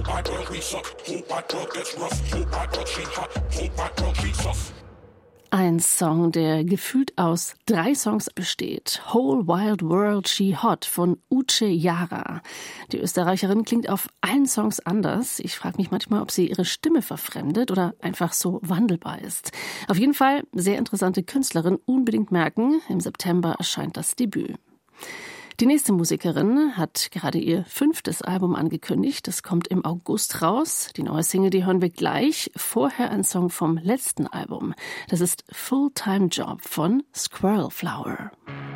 Whole white girl, we suck. Whole white girl gets rough. Whole white girl, she hot. Whole white girl, she tough. Ein Song, der gefühlt aus 3 Songs besteht. Whole Wild World She Hot von Uche Jara. Die Österreicherin klingt auf allen Songs anders. Ich frage mich manchmal, ob sie ihre Stimme verfremdet oder einfach so wandelbar ist. Auf jeden Fall sehr interessante Künstlerin, unbedingt merken. Im September erscheint das Debüt. Die nächste Musikerin hat gerade ihr 5. Album angekündigt. Das kommt im August raus. Die neue Single, die hören wir gleich. Vorher ein Song vom letzten Album. Das ist Full-Time Job von Squirrel Flower.